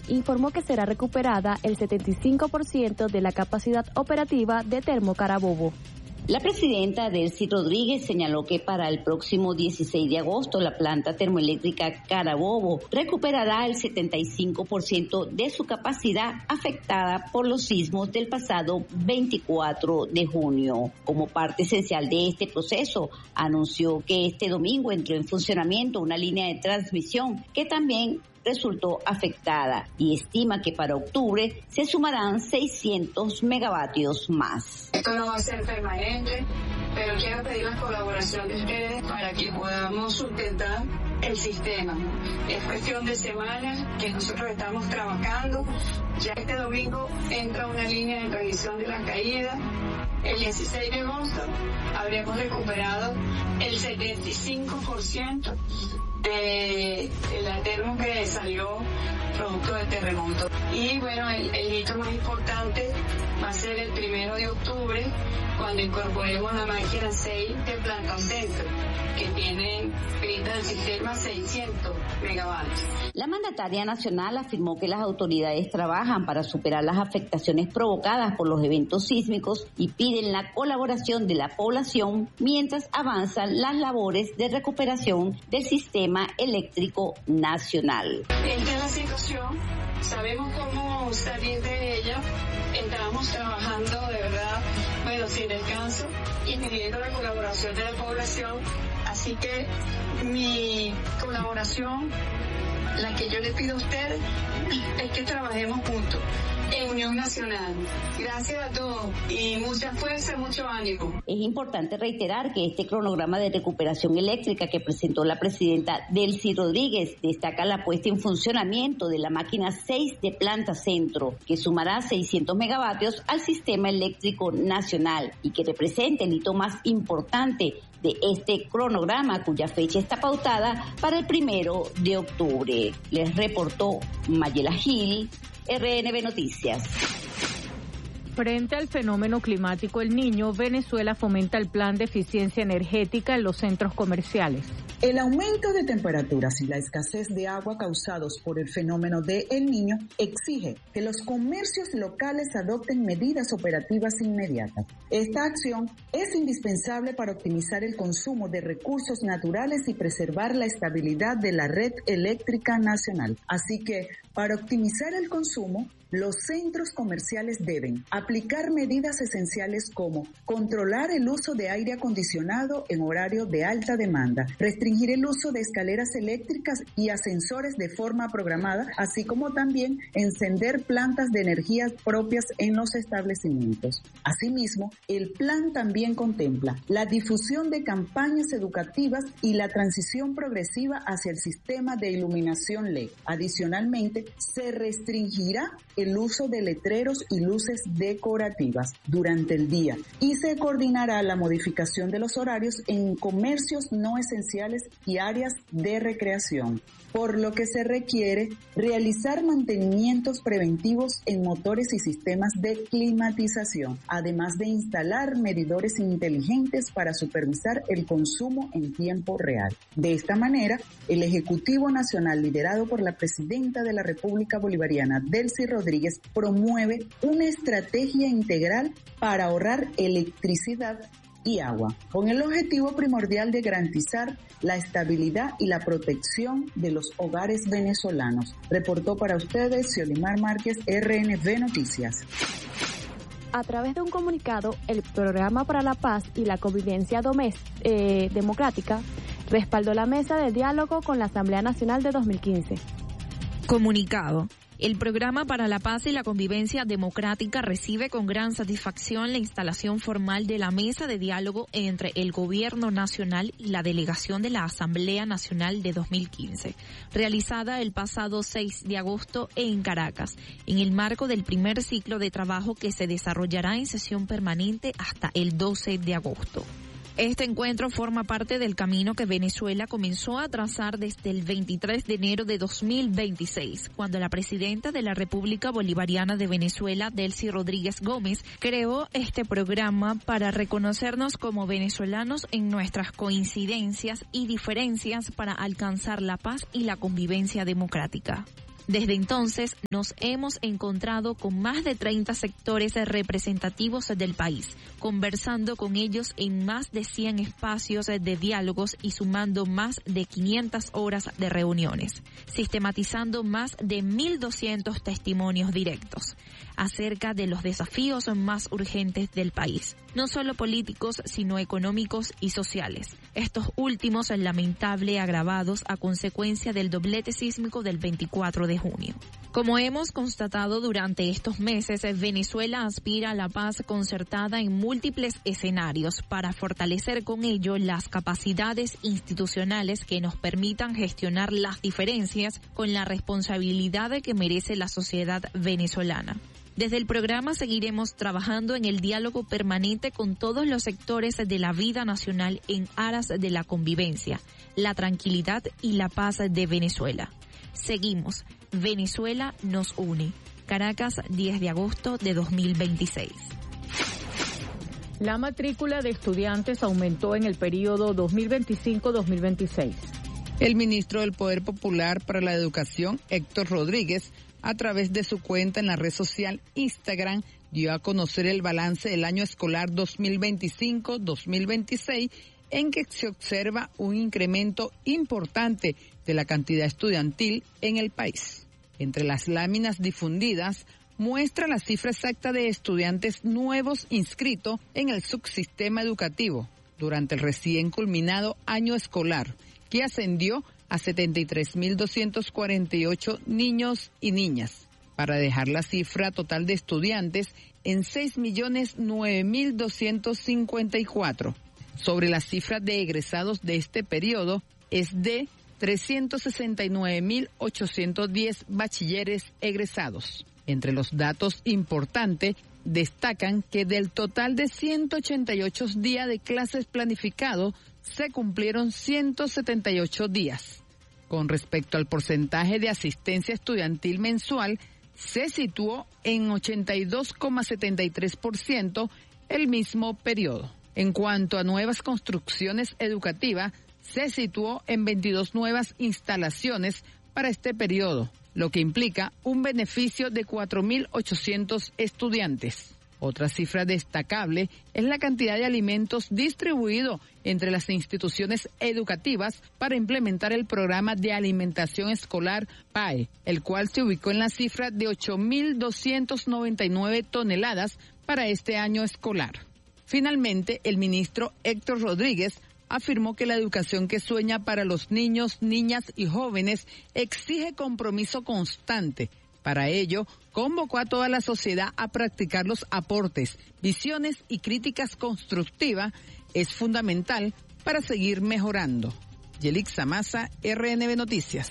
informó que será recuperada el 75% de la capacidad operativa de Termo Carabobo. La presidenta Delcy Rodríguez señaló que para el próximo 16 de agosto la planta termoeléctrica Carabobo recuperará el 75% de su capacidad afectada por los sismos del pasado 24 de junio. Como parte esencial de este proceso, anunció que este domingo entró en funcionamiento una línea de transmisión que también resultó afectada y estima que para octubre se sumarán 600 megavatios más. Esto no va a ser permanente, pero quiero pedir la colaboración de ustedes para que podamos sustentar el sistema. Es cuestión de semanas que nosotros estamos trabajando. Ya este domingo entra una línea de revisión de la caída. El 16 de agosto habremos recuperado el 75% de la termo que salió producto del terremoto. Y bueno, el hito más importante va a ser el 1 de octubre, cuando incorporemos la máquina 6 de Planta Centro, que tienen grita del sistema 600 megavatios. La mandataria nacional afirmó que las autoridades trabajan para superar las afectaciones provocadas por los eventos sísmicos y piden la colaboración de la población mientras avanzan las labores de recuperación del sistema eléctrico nacional. Esta es la situación, sabemos cómo salir de ella, estamos trabajando de verdad, sin descanso y pidiendo la colaboración de la población. Así que mi colaboración, la que yo le pido a ustedes, es que trabajemos juntos en unión nacional. Gracias a todos y mucha fuerza, mucho ánimo. Es importante reiterar que este cronograma de recuperación eléctrica que presentó la presidenta Delcy Rodríguez destaca la puesta en funcionamiento de la máquina 6 de Planta Centro, que sumará 600 megavatios al sistema eléctrico nacional y que representa el hito más importante de este cronograma, cuya fecha está pautada para el 1 de octubre. Les reportó Mayela Gil, RNB Noticias. Frente al fenómeno climático El Niño, Venezuela fomenta el plan de eficiencia energética en los centros comerciales. El aumento de temperaturas y la escasez de agua causados por el fenómeno de El Niño exige que los comercios locales adopten medidas operativas inmediatas. Esta acción es indispensable para optimizar el consumo de recursos naturales y preservar la estabilidad de la red eléctrica nacional. Así que, para optimizar el consumo, los centros comerciales deben aplicar medidas esenciales como controlar el uso de aire acondicionado en horario de alta demanda, restringir el uso de escaleras eléctricas y ascensores de forma programada, así como también encender plantas de energía propias en los establecimientos. Asimismo, el plan también contempla la difusión de campañas educativas y la transición progresiva hacia el sistema de iluminación LED. Adicionalmente, se restringirá el uso de letreros y luces decorativas durante el día y se coordinará la modificación de los horarios en comercios no esenciales y áreas de recreación, por lo que se requiere realizar mantenimientos preventivos en motores y sistemas de climatización, además de instalar medidores inteligentes para supervisar el consumo en tiempo real. De esta manera, el Ejecutivo Nacional, liderado por la Presidenta de la República Bolivariana, Delcy Rodríguez, promueve una estrategia integral para ahorrar electricidad y agua, con el objetivo primordial de garantizar la estabilidad y la protección de los hogares venezolanos. Reportó para ustedes Xiolimar Márquez, RNB Noticias. A través de un comunicado, el Programa para la Paz y la Convivencia Democrática respaldó la mesa de diálogo con la Asamblea Nacional de 2015. Comunicado. El Programa para la Paz y la Convivencia Democrática recibe con gran satisfacción la instalación formal de la mesa de diálogo entre el Gobierno Nacional y la delegación de la Asamblea Nacional de 2015, realizada el pasado 6 de agosto en Caracas, en el marco del primer ciclo de trabajo que se desarrollará en sesión permanente hasta el 12 de agosto. Este encuentro forma parte del camino que Venezuela comenzó a trazar desde el 23 de enero de 2026, cuando la presidenta de la República Bolivariana de Venezuela, Delcy Rodríguez Gómez, creó este programa para reconocernos como venezolanos en nuestras coincidencias y diferencias para alcanzar la paz y la convivencia democrática. Desde entonces nos hemos encontrado con más de 30 sectores representativos del país, conversando con ellos en más de 100 espacios de diálogos y sumando más de 500 horas de reuniones, sistematizando más de 1.200 testimonios directos acerca de los desafíos más urgentes del país, no solo políticos, sino económicos y sociales. Estos últimos lamentable agravados a consecuencia del doblete sísmico del 24 de junio. Como hemos constatado durante estos meses, Venezuela aspira a la paz concertada en múltiples escenarios para fortalecer con ello las capacidades institucionales que nos permitan gestionar las diferencias con la responsabilidad que merece la sociedad venezolana. Desde el programa seguiremos trabajando en el diálogo permanente con todos los sectores de la vida nacional en aras de la convivencia, la tranquilidad y la paz de Venezuela. Seguimos. Venezuela nos une. Caracas, 10 de agosto de 2026. La matrícula de estudiantes aumentó en el periodo 2025-2026. El ministro del Poder Popular para la Educación, Héctor Rodríguez, a través de su cuenta en la red social Instagram, dio a conocer el balance del año escolar 2025-2026, en que se observa un incremento importante de la cantidad estudiantil en el país. Entre las láminas difundidas, muestra la cifra exacta de estudiantes nuevos inscritos en el subsistema educativo durante el recién culminado año escolar, que ascendió a 73.248 niños y niñas, para dejar la cifra total de estudiantes en 6.009.254. Sobre la cifra de egresados de este periodo es de 369.810 bachilleres egresados. Entre los datos importantes, destacan que del total de 188 días de clases planificados, se cumplieron 178 días. Con respecto al porcentaje de asistencia estudiantil mensual, se situó en 82,73% el mismo periodo. En cuanto a nuevas construcciones educativas, se situó en 22 nuevas instalaciones para este periodo, lo que implica un beneficio de 4.800 estudiantes. Otra cifra destacable es la cantidad de alimentos distribuidos entre las instituciones educativas para implementar el programa de alimentación escolar PAE, el cual se ubicó en la cifra de 8.299 toneladas para este año escolar. Finalmente, el ministro Héctor Rodríguez afirmó que la educación que sueña para los niños, niñas y jóvenes exige compromiso constante. Para ello, convocó a toda la sociedad a practicar los aportes, visiones y críticas constructivas. Es fundamental para seguir mejorando. Yelixa Maza, RNB Noticias.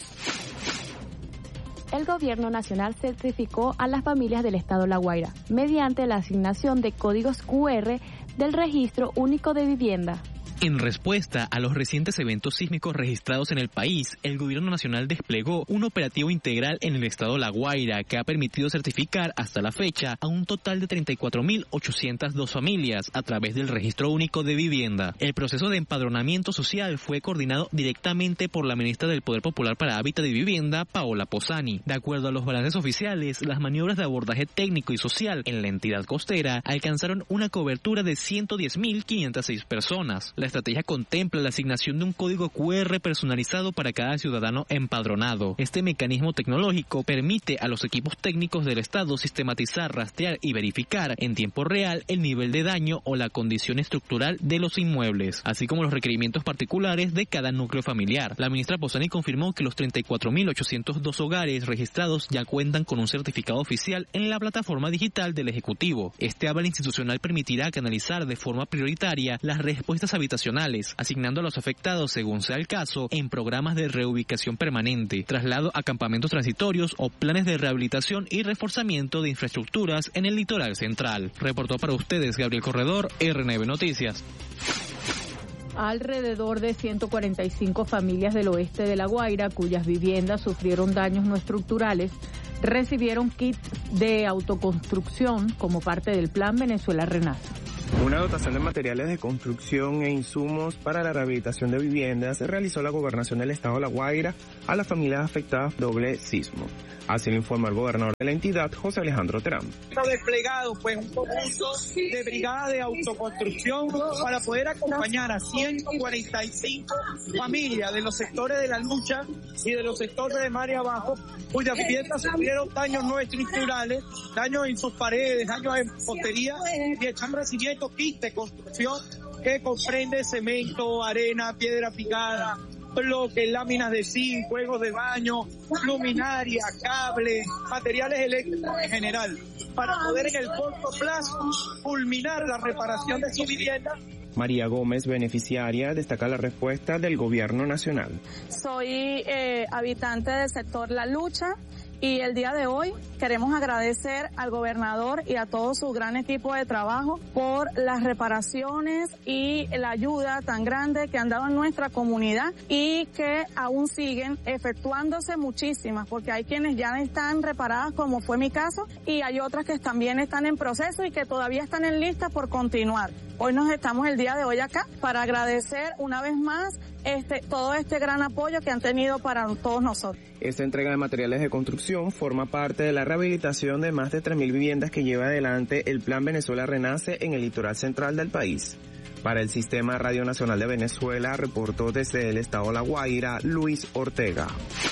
El Gobierno Nacional certificó a las familias del Estado La Guaira mediante la asignación de códigos QR del Registro Único de Vivienda. En respuesta a los recientes eventos sísmicos registrados en el país, el Gobierno Nacional desplegó un operativo integral en el estado La Guaira que ha permitido certificar hasta la fecha a un total de 34.802 familias a través del Registro Único de Vivienda. El proceso de empadronamiento social fue coordinado directamente por la ministra del Poder Popular para Hábitat y Vivienda, Paola Posani. De acuerdo a los balances oficiales, las maniobras de abordaje técnico y social en la entidad costera alcanzaron una cobertura de 110.506 personas. La estrategia contempla la asignación de un código QR personalizado para cada ciudadano empadronado. Este mecanismo tecnológico permite a los equipos técnicos del Estado sistematizar, rastrear y verificar en tiempo real el nivel de daño o la condición estructural de los inmuebles, así como los requerimientos particulares de cada núcleo familiar. La ministra Posani confirmó que los 34.802 hogares registrados ya cuentan con un certificado oficial en la plataforma digital del Ejecutivo. Este aval institucional permitirá canalizar de forma prioritaria las respuestas habitacionales, asignando a los afectados, según sea el caso, en programas de reubicación permanente, traslado a campamentos transitorios o planes de rehabilitación y reforzamiento de infraestructuras en el litoral central. Reportó para ustedes Gabriel Corredor, RNB Noticias. Alrededor de 145 familias del oeste de La Guaira, cuyas viviendas sufrieron daños no estructurales, recibieron kits de autoconstrucción como parte del Plan Venezuela Renace. Una dotación de materiales de construcción e insumos para la rehabilitación de viviendas realizó la Gobernación del Estado de La Guaira a las familias afectadas por doble sismo. Así lo informa el gobernador de la entidad, José Alejandro Terán. Está desplegado pues un conjunto de brigadas de autoconstrucción para poder acompañar a 145 familias de los sectores de La Lucha y de los sectores de Mare Abajo, cuyas viviendas sufrieron daños no estructurales, daños en sus paredes, daños en portería, y están recibiendo kits de construcción que comprende cemento, arena, piedra picada, bloques, láminas de zinc, juegos de baño, luminaria, cable, materiales eléctricos en general, para poder en el corto plazo culminar la reparación de su vivienda. María Gómez, beneficiaria, destaca la respuesta del gobierno nacional. Soy habitante del sector La Lucha y el día de hoy queremos agradecer al gobernador y a todo su gran equipo de trabajo por las reparaciones y la ayuda tan grande que han dado en nuestra comunidad y que aún siguen efectuándose muchísimas, porque hay quienes ya están reparadas, como fue mi caso, y hay otras que también están en proceso y que todavía están en lista por continuar. Hoy nos estamos el día de hoy acá para agradecer una vez más todo este gran apoyo que han tenido para todos nosotros. Esta entrega de materiales de construcción forma parte de la rehabilitación de más de 3.000 viviendas que lleva adelante el Plan Venezuela Renace en el litoral central del país. Para el Sistema Radio Nacional de Venezuela, reportó desde el estado La Guaira, Luis Ortega.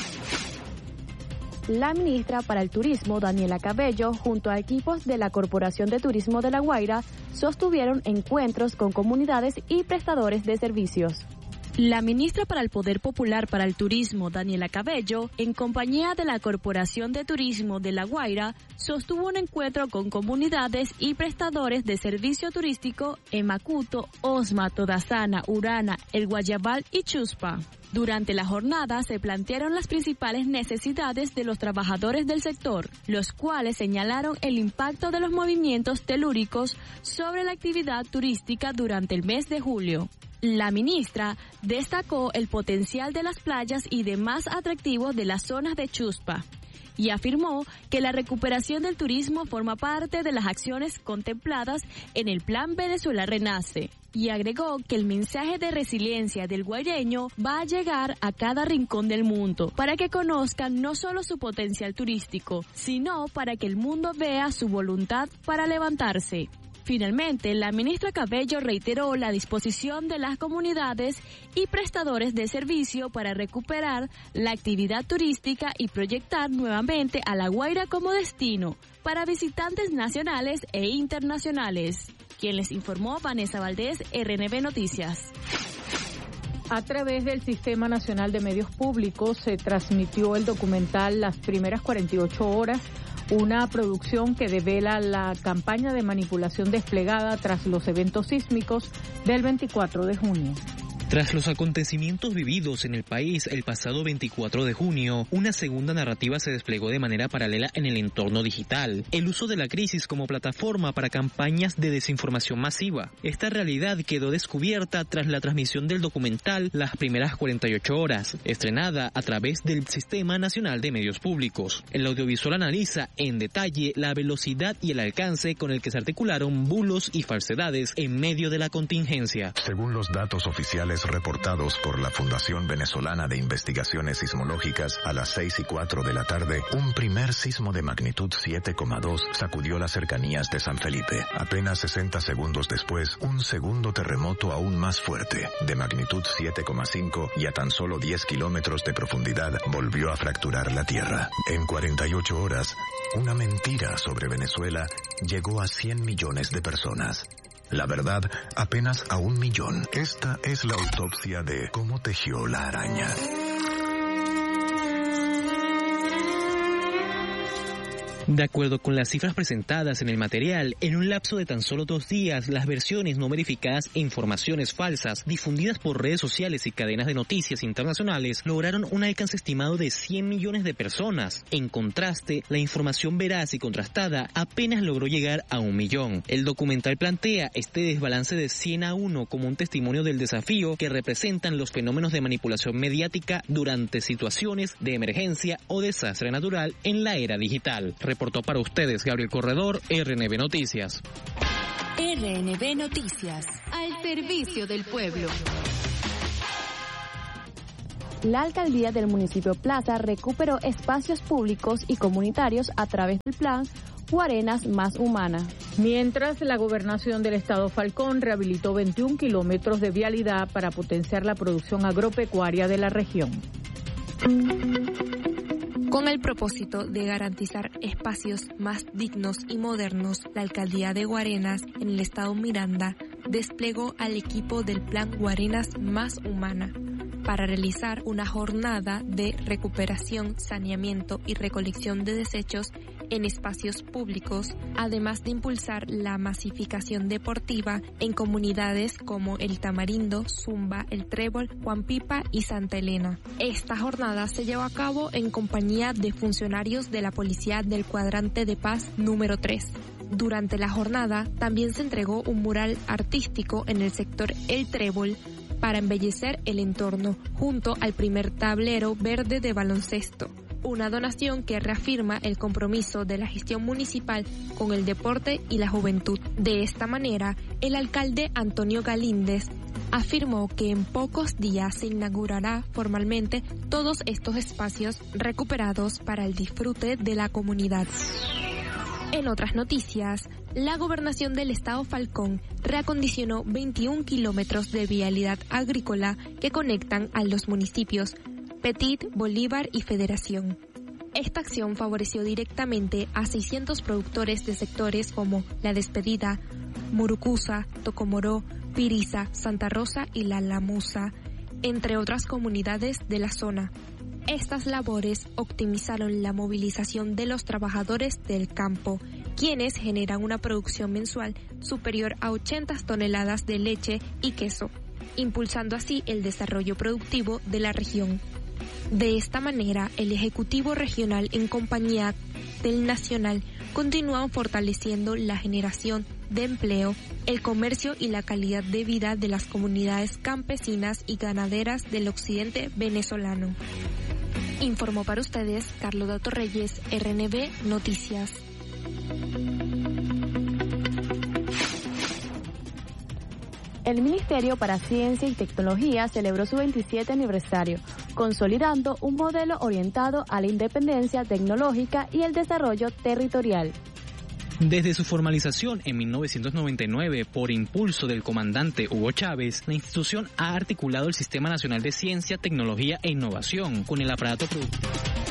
La ministra para el Turismo, Daniela Cabello, junto a equipos de la Corporación de Turismo de La Guaira, sostuvieron encuentros con comunidades y prestadores de servicios. La ministra para el Poder Popular para el Turismo, Daniela Cabello, en compañía de la Corporación de Turismo de La Guaira, sostuvo un encuentro con comunidades y prestadores de servicio turístico en Macuto, Osma, Todasana, Urana, El Guayabal y Chuspa. Durante la jornada se plantearon las principales necesidades de los trabajadores del sector, los cuales señalaron el impacto de los movimientos telúricos sobre la actividad turística durante el mes de julio. La ministra destacó el potencial de las playas y demás atractivos de las zonas de Chuspa y afirmó que la recuperación del turismo forma parte de las acciones contempladas en el Plan Venezuela Renace. Y agregó que el mensaje de resiliencia del guaireño va a llegar a cada rincón del mundo para que conozcan no solo su potencial turístico, sino para que el mundo vea su voluntad para levantarse. Finalmente, la ministra Cabello reiteró la disposición de las comunidades y prestadores de servicio para recuperar la actividad turística y proyectar nuevamente a La Guaira como destino para visitantes nacionales e internacionales. Quien les informó, Vanessa Valdés, RNB Noticias. A través del Sistema Nacional de Medios Públicos se transmitió el documental Las Primeras 48 Horas, una producción que devela la campaña de manipulación desplegada tras los eventos sísmicos del 24 de junio. Tras los acontecimientos vividos en el país el pasado 24 de junio, una segunda narrativa se desplegó de manera paralela en el entorno digital. El uso de la crisis como plataforma para campañas de desinformación masiva. Esta realidad quedó descubierta tras la transmisión del documental Las Primeras 48 Horas, estrenada a través del Sistema Nacional de Medios Públicos. El audiovisual analiza en detalle la velocidad y el alcance con el que se articularon bulos y falsedades en medio de la contingencia. Según los datos oficiales reportados por la Fundación Venezolana de Investigaciones Sismológicas, a las 6:04 de la tarde, un primer sismo de magnitud 7,2 sacudió las cercanías de San Felipe. Apenas 60 segundos después, un segundo terremoto aún más fuerte, de magnitud 7,5 y a tan solo 10 kilómetros de profundidad, volvió a fracturar la tierra. En 48 horas, una mentira sobre Venezuela llegó a 100 millones de personas. La verdad, apenas a 1 millón. Esta es la autopsia de cómo tejió la araña. De acuerdo con las cifras presentadas en el material, en un lapso de tan solo 2 días, las versiones no verificadas e informaciones falsas difundidas por redes sociales y cadenas de noticias internacionales lograron un alcance estimado de 100 millones de personas. En contraste, la información veraz y contrastada apenas logró llegar a 1 millón. El documental plantea este desbalance de 100-1 como un testimonio del desafío que representan los fenómenos de manipulación mediática durante situaciones de emergencia o desastre natural en la era digital. Reportó para ustedes Gabriel Corredor, RNB Noticias. RNB Noticias, al servicio del pueblo. La alcaldía del municipio Plaza recuperó espacios públicos y comunitarios a través del plan Guarenas Más Humana. Mientras la gobernación del estado Falcón rehabilitó 21 kilómetros de vialidad para potenciar la producción agropecuaria de la región. Con el propósito de garantizar espacios más dignos y modernos, la alcaldía de Guarenas, en el estado Miranda, desplegó al equipo del plan Guarenas Más Humana para realizar una jornada de recuperación, saneamiento y recolección de desechos en espacios públicos, además de impulsar la masificación deportiva en comunidades como El Tamarindo, Zumba, El Trébol, Juan Pipa y Santa Elena. Esta jornada se llevó a cabo en compañía de funcionarios de la Policía del Cuadrante de Paz número 3. Durante la jornada también se entregó un mural artístico en el sector El Trébol para embellecer el entorno, junto al primer tablero verde de baloncesto. Una donación que reafirma el compromiso de la gestión municipal con el deporte y la juventud. De esta manera, el alcalde Antonio Galíndez afirmó que en pocos días se inaugurará formalmente todos estos espacios recuperados para el disfrute de la comunidad. En otras noticias, la gobernación del estado Falcón reacondicionó 21 kilómetros de vialidad agrícola que conectan a los municipios Petit, Bolívar y Federación. Esta acción favoreció directamente a 600 productores de sectores como La Despedida, Murucusa, Tocomoró, Piriza, Santa Rosa y La Lamusa, entre otras comunidades de la zona. Estas labores optimizaron la movilización de los trabajadores del campo, quienes generan una producción mensual superior a 80 toneladas de leche y queso, impulsando así el desarrollo productivo de la región. De esta manera, el Ejecutivo Regional en compañía del Nacional continúan fortaleciendo la generación de empleo, el comercio y la calidad de vida de las comunidades campesinas y ganaderas del occidente venezolano. Informó para ustedes Carlos Dato Reyes, RNB Noticias. El Ministerio para Ciencia y Tecnología celebró su 27 aniversario, consolidando un modelo orientado a la independencia tecnológica y el desarrollo territorial. Desde su formalización en 1999 por impulso del comandante Hugo Chávez, la institución ha articulado el Sistema Nacional de Ciencia, Tecnología e Innovación con el aparato productivo.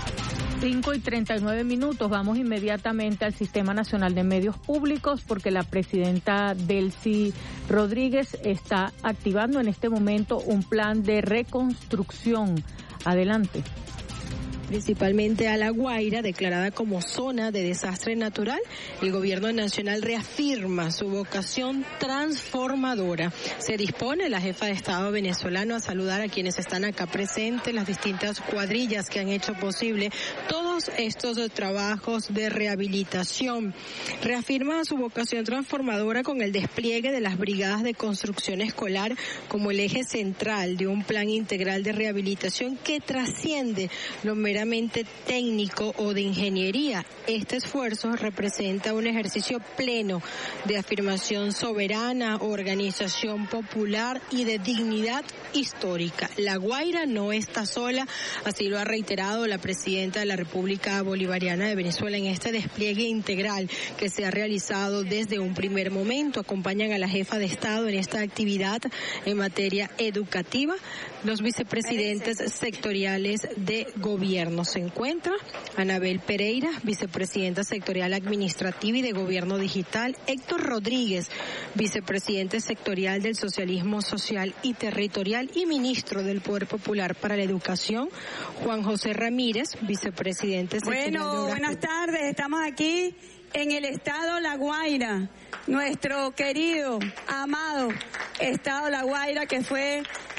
5:39, vamos inmediatamente al Sistema Nacional de Medios Públicos porque la presidenta Delcy Rodríguez está activando en este momento un plan de reconstrucción. Adelante. Principalmente a La Guaira, declarada como zona de desastre natural, el gobierno nacional reafirma su vocación transformadora. Se dispone la jefa de Estado venezolano a saludar a quienes están acá presentes, las distintas cuadrillas que han hecho posible todos estos trabajos de rehabilitación. Reafirma su vocación transformadora con el despliegue de las brigadas de construcción escolar como el eje central de un plan integral de rehabilitación que trasciende lo meramente técnico o de ingeniería. Este esfuerzo representa un ejercicio pleno de afirmación soberana, organización popular y de dignidad histórica. La Guaira no está sola, así lo ha reiterado la presidenta de la República Bolivariana de Venezuela en este despliegue integral que se ha realizado desde un primer momento. Acompañan a la jefa de Estado en esta actividad en materia educativa los vicepresidentes sectoriales de gobierno. Se encuentra Anabel Pereira, vicepresidenta sectorial administrativa y de gobierno digital, Héctor Rodríguez, vicepresidente sectorial del socialismo social y territorial y ministro del Poder Popular para la Educación, Juan José Ramírez, vicepresidente sectorial de Obras. Buenas tardes, estamos aquí en el estado La Guaira, nuestro querido, amado estado La Guaira que fue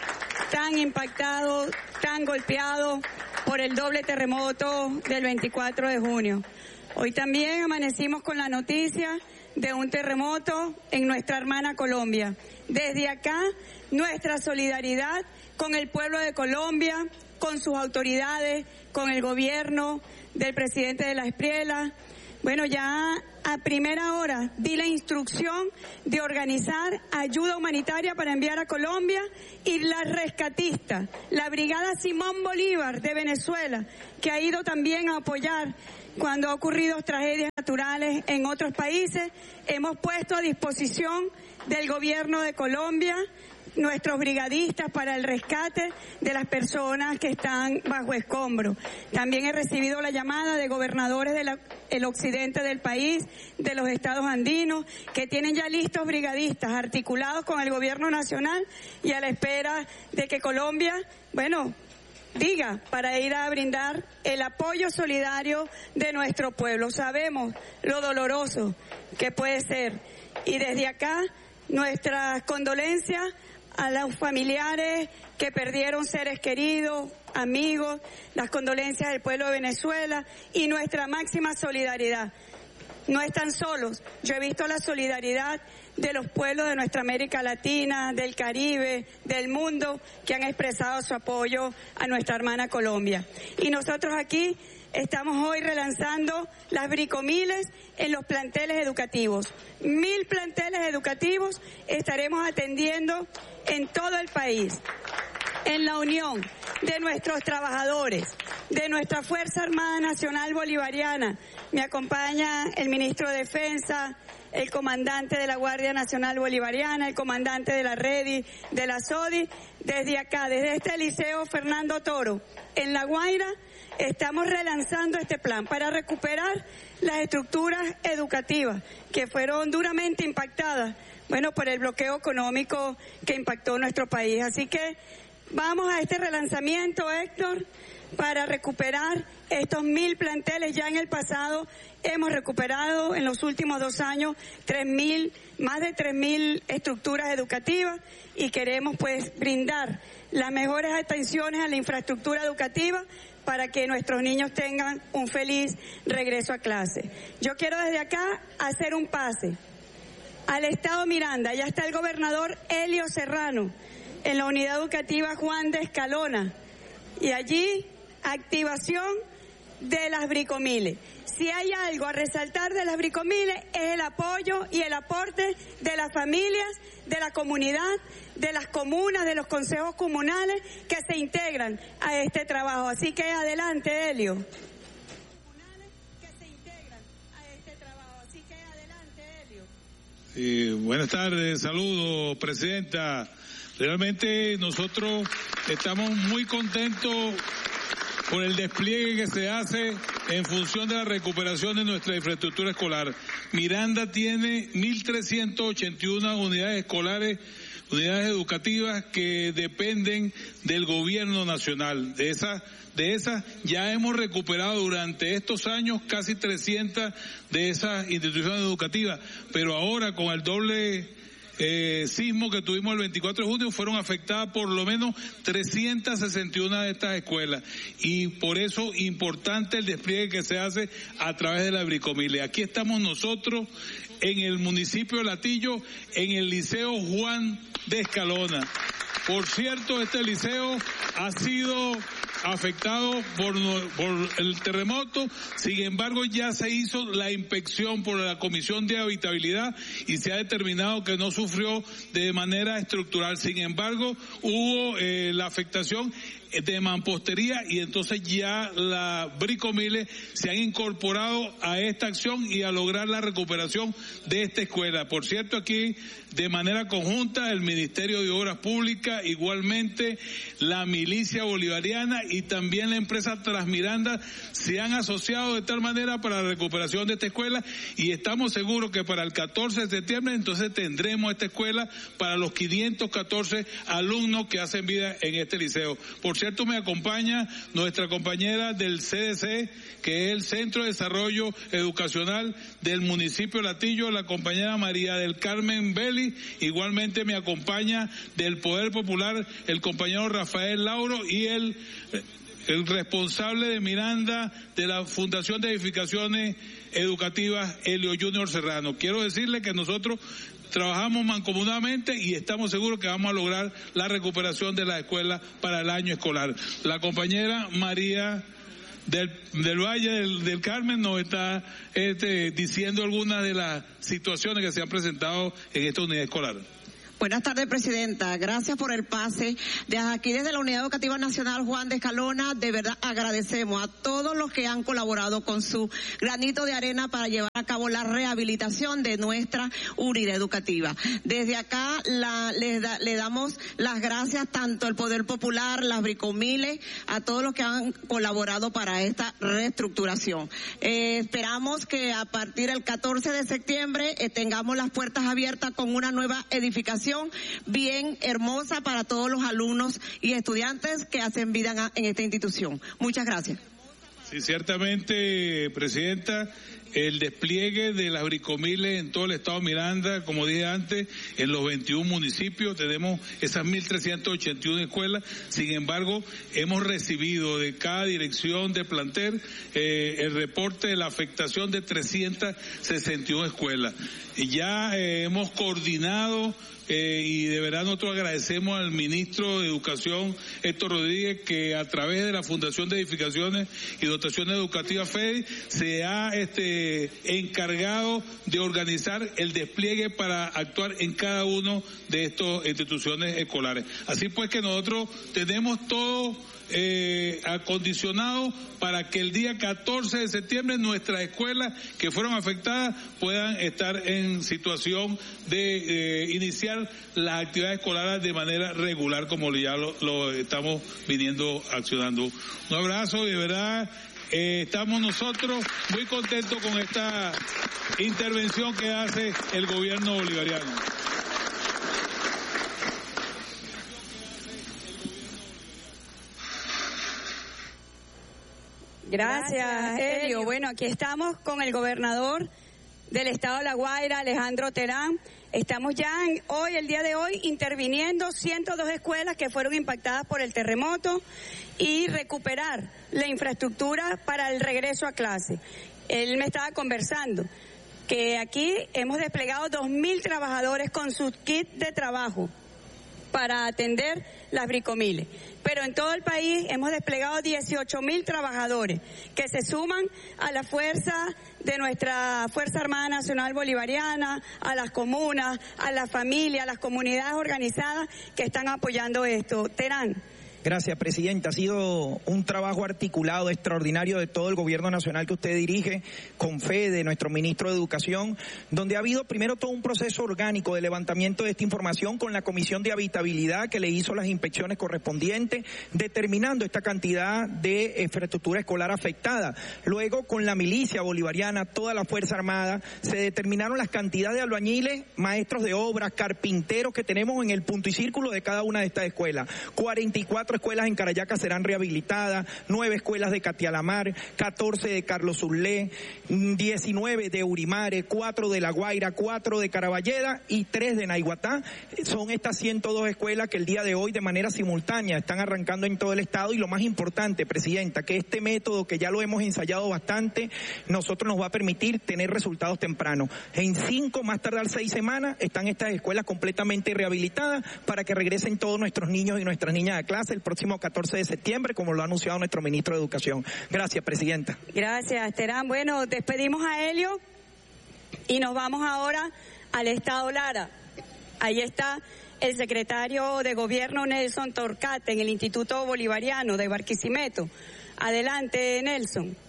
tan impactado, tan golpeado por el doble terremoto del 24 de junio. Hoy también amanecimos con la noticia de un terremoto en nuestra hermana Colombia. Desde acá, nuestra solidaridad con el pueblo de Colombia, con sus autoridades, con el gobierno del presidente de la Espriela, Bueno, ya a primera hora di la instrucción de organizar ayuda humanitaria para enviar a Colombia y la rescatista, la Brigada Simón Bolívar de Venezuela, que ha ido también a apoyar cuando ha ocurrido tragedias naturales en otros países. Hemos puesto a disposición del gobierno de Colombia nuestros brigadistas para el rescate de las personas que están bajo escombro. También he recibido la llamada de gobernadores del occidente del país, de los estados andinos, que tienen ya listos brigadistas articulados con el gobierno nacional y a la espera de que Colombia, diga, para ir a brindar el apoyo solidario de nuestro pueblo. Sabemos lo doloroso que puede ser. Y desde acá, nuestras condolencias a los familiares que perdieron seres queridos, amigos, las condolencias del pueblo de Venezuela y nuestra máxima solidaridad. No están solos. Yo he visto la solidaridad de los pueblos de nuestra América Latina, del Caribe, del mundo, que han expresado su apoyo a nuestra hermana Colombia. Y nosotros aquí estamos hoy relanzando las bricomiles en los planteles educativos. 1000 planteles educativos estaremos atendiendo en todo el país, en la unión de nuestros trabajadores, de nuestra Fuerza Armada Nacional Bolivariana. Me acompaña el ministro de Defensa, el comandante de la Guardia Nacional Bolivariana, el comandante de la REDI, de la SODI. Desde acá, desde este Liceo Fernando Toro, en La Guaira, estamos relanzando este plan para recuperar las estructuras educativas que fueron duramente impactadas, por el bloqueo económico que impactó nuestro país. Así que vamos a este relanzamiento, Héctor, para recuperar estos 1000 planteles. Ya en el pasado hemos recuperado en los últimos 2 años más de 3000 estructuras educativas y queremos brindar las mejores atenciones a la infraestructura educativa para que nuestros niños tengan un feliz regreso a clase. Yo quiero desde acá hacer un pase al Estado Miranda. Ya está el gobernador Elio Serrano en la unidad educativa Juan de Escalona y allí activación de las bricomiles. Si hay algo a resaltar de las bricomiles es el apoyo y el aporte de las familias, de la comunidad, de las comunas, de los consejos comunales que se integran a este trabajo. Así que adelante, Helio. Buenas tardes, saludos, presidenta. Realmente nosotros estamos muy contentos por el despliegue que se hace en función de la recuperación de nuestra infraestructura escolar. Miranda tiene 1.381 unidades escolares, unidades educativas que dependen del gobierno nacional. De esas ya hemos recuperado durante estos años casi 300 de esas instituciones educativas, pero ahora con el doble sismo que tuvimos el 24 de junio fueron afectadas por lo menos 361 de estas escuelas y por eso importante el despliegue que se hace a través de la bricomile. Aquí estamos nosotros en el municipio de Latillo, en el Liceo Juan de Escalona. Por cierto, este liceo ha sido afectado por el terremoto, sin embargo ya se hizo la inspección por la Comisión de Habitabilidad y se ha determinado que no sufrió de manera estructural. Sin embargo, hubo la afectación de mampostería y entonces ya las bricomiles se han incorporado a esta acción y a lograr la recuperación de esta escuela. Por cierto, aquí de manera conjunta el Ministerio de Obras Públicas, igualmente la Milicia Bolivariana y también la empresa Transmiranda se han asociado de tal manera para la recuperación de esta escuela y estamos seguros que para el 14 de septiembre entonces tendremos esta escuela para los 514 alumnos que hacen vida en este liceo. Por cierto, me acompaña nuestra compañera del CDC, que es el Centro de Desarrollo Educacional del municipio de Latillo, la compañera María del Carmen Belli. Igualmente me acompaña del Poder Popular el compañero Rafael Lauro y el responsable de Miranda de la Fundación de Edificaciones Educativas, Helio Junior Serrano. Quiero decirle que nosotros trabajamos mancomunadamente y estamos seguros que vamos a lograr la recuperación de la escuela para el año escolar. La compañera María del Valle del Carmen nos está diciendo algunas de las situaciones que se han presentado en esta unidad escolar. Buenas tardes, Presidenta. Gracias por el pase. Desde aquí, desde la Unidad Educativa Nacional Juan de Escalona, de verdad agradecemos a todos los que han colaborado con su granito de arena para llevar a cabo la rehabilitación de nuestra unidad educativa. Desde acá le damos las gracias tanto al Poder Popular, las Bricomiles, a todos los que han colaborado para esta reestructuración. Esperamos que a partir del 14 de septiembre tengamos las puertas abiertas con una nueva edificación bien hermosa para todos los alumnos y estudiantes que hacen vida en esta institución. Muchas gracias. Sí, ciertamente, Presidenta, el despliegue de las bricomiles en todo el estado Miranda, como dije antes, en los 21 municipios tenemos esas 1.381 escuelas. Sin embargo, hemos recibido de cada dirección de plantel el reporte de la afectación de 361 escuelas. Ya hemos coordinado y de verdad nosotros agradecemos al ministro de Educación, Héctor Rodríguez, que a través de la Fundación de Edificaciones y Dotaciones Educativas FEDI se ha encargado de organizar el despliegue para actuar en cada uno de estas instituciones escolares. Así pues que nosotros tenemos todo acondicionado para que el día 14 de septiembre nuestras escuelas que fueron afectadas puedan estar en situación de iniciar las actividades escolares de manera regular, como ya lo estamos viniendo accionando. Un abrazo y de verdad estamos nosotros muy contentos con esta intervención que hace el gobierno bolivariano. Gracias, Helio. Bueno, aquí estamos con el gobernador del estado de La Guaira, Alejandro Terán. Estamos ya el día de hoy, interviniendo 102 escuelas que fueron impactadas por el terremoto y recuperar la infraestructura para el regreso a clase. Él me estaba conversando que aquí hemos desplegado 2.000 trabajadores con sus kits de trabajo para atender las bricomiles. Pero en todo el país hemos desplegado 18.000 trabajadores que se suman a la fuerza de nuestra Fuerza Armada Nacional Bolivariana, a las comunas, a las familias, a las comunidades organizadas que están apoyando esto. Terán. Gracias, Presidenta. Ha sido un trabajo articulado extraordinario de todo el Gobierno Nacional que usted dirige, con fe de nuestro Ministro de Educación, donde ha habido primero todo un proceso orgánico de levantamiento de esta información con la Comisión de Habitabilidad que le hizo las inspecciones correspondientes, determinando esta cantidad de infraestructura escolar afectada. Luego, con la milicia bolivariana, toda la Fuerza Armada, se determinaron las cantidades de albañiles, maestros de obras, carpinteros que tenemos en el punto y círculo de cada una de estas escuelas. 44 escuelas en Carayaca serán rehabilitadas, 9 escuelas de Catialamar, 14 de Carlos Urlé, 19 de Urimare, 4 de La Guaira, 4 de Caraballeda y 3 de Naiguatá. Son estas 102 escuelas que el día de hoy de manera simultánea están arrancando en todo el estado, y lo más importante, Presidenta, que este método que ya lo hemos ensayado bastante, nosotros nos va a permitir tener resultados tempranos. En 5, más tardar 6 semanas, están estas escuelas completamente rehabilitadas para que regresen todos nuestros niños y nuestras niñas a clase el próximo 14 de septiembre, como lo ha anunciado nuestro Ministro de Educación. Gracias, Presidenta. Gracias, Terán. Bueno, despedimos a Helio y nos vamos ahora al estado Lara. Ahí está el secretario de Gobierno Nelson Torcate en el Instituto Bolivariano de Barquisimeto. Adelante, Nelson.